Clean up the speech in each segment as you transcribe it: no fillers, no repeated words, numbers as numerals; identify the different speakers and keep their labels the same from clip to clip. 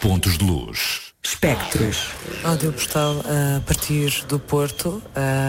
Speaker 1: Pontos de Luz.
Speaker 2: Espectros.
Speaker 3: Áudio postal a partir do Porto.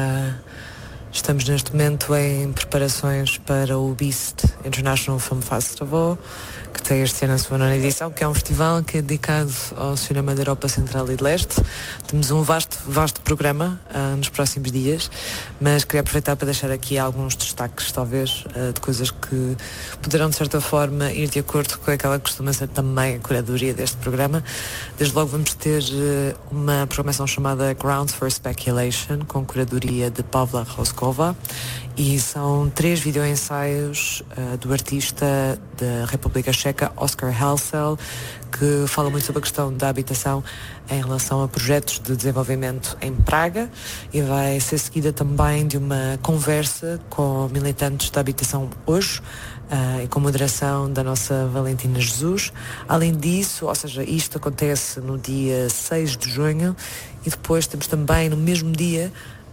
Speaker 3: Estamos neste momento em preparações para o Beast International Film Festival, que tem este ano a sua 9ª edição, que é um festival que é dedicado ao cinema da Europa Central e de Leste. Temos um vasto programa nos próximos dias, mas queria aproveitar para deixar aqui alguns destaques, talvez, de coisas que poderão, de certa forma, ir de acordo com aquela que costuma ser também a curadoria deste programa. Desde logo vamos ter uma programação chamada Grounds for Speculation, com curadoria de Pavla Roskova, e são 3 videoensaios do artista da República Checa, Oskar Helsel, que fala muito sobre a questão da habitação em relação a projetos de desenvolvimento em Praga, e vai ser seguida também de uma conversa com militantes da habitação hoje, e com moderação da nossa Valentina Jesus. Além disso, ou seja, isto acontece no dia 6 de junho, e depois temos também no mesmo dia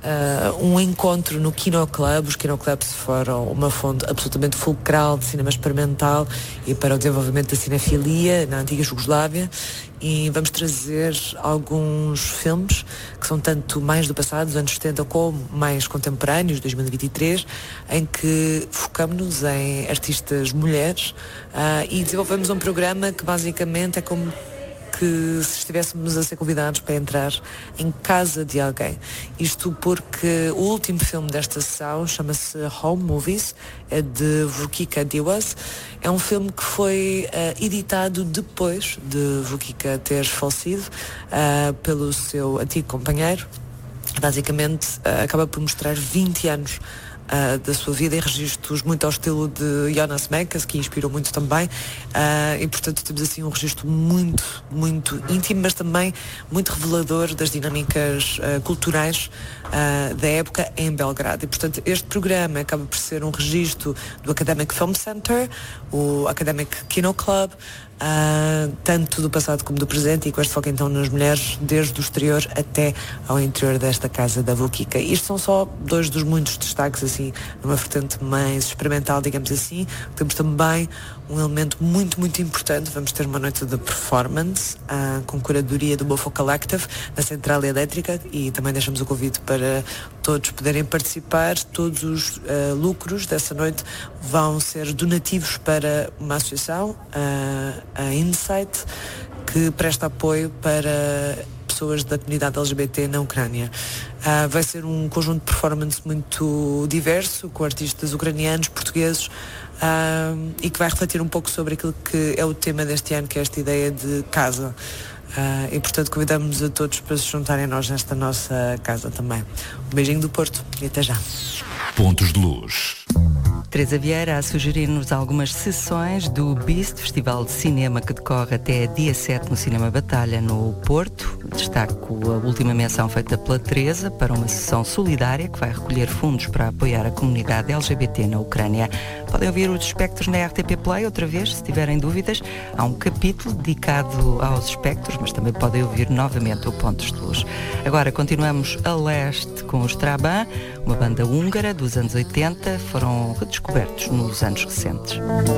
Speaker 3: um encontro no Kino Club. Os Kino Clubs foram uma fonte absolutamente fulcral de cinema experimental e para o desenvolvimento da cinefilia na antiga Jugoslávia, e vamos trazer alguns filmes que são tanto mais do passado, dos anos 70, como mais contemporâneos, 2023, em que focamos-nos em artistas mulheres, e desenvolvemos um programa que basicamente é como que se estivéssemos a ser convidados para entrar em casa de alguém. Isto porque o último filme desta sessão chama-se Home Movies, é de Vukika Diwas. É um filme que foi editado depois de Vukika ter falecido pelo seu antigo companheiro. Basicamente acaba por mostrar 20 anos da sua vida em registros muito ao estilo de Jonas Mekas, que inspirou muito também, e portanto temos assim um registro muito, muito íntimo, mas também muito revelador das dinâmicas culturais da época em Belgrado. E portanto este programa acaba por ser um registro do Academic Film Center, o Academic Kino Club, tanto do passado como do presente, e com este foco então nas mulheres, desde o exterior até ao interior desta casa da Vukika. Isto são só 2 dos muitos destaques, assim, numa vertente mais experimental, digamos assim. Temos também um elemento muito, muito importante. Vamos ter uma noite de performance com curadoria do Bofo Collective na Central Elétrica, e também deixamos o convite para todos poderem participar. Todos os lucros dessa noite vão ser donativos para uma associação, a Insight, que presta apoio para pessoas da comunidade LGBT na Ucrânia. Vai ser um conjunto de performance muito diverso, com artistas ucranianos, portugueses, e que vai refletir um pouco sobre aquilo que é o tema deste ano, que é esta ideia de casa. E portanto convidamos a todos para se juntarem a nós nesta nossa casa também. Um beijinho do Porto e até já.
Speaker 1: Pontos de Luz.
Speaker 2: Teresa Vieira a sugerir-nos algumas sessões do Beast, Festival de Cinema, que decorre até dia 7 no Cinema Batalha, no Porto. Destaco a última menção feita pela Teresa para uma sessão solidária que vai recolher fundos para apoiar a comunidade LGBT na Ucrânia. Podem ouvir os espectros na RTP Play outra vez, se tiverem dúvidas. Há um capítulo dedicado aos espectros, mas também podem ouvir novamente o Pontos de Luz. Agora continuamos a leste com os Traban, uma banda húngara dos anos 80, foram redescobertos nos anos recentes.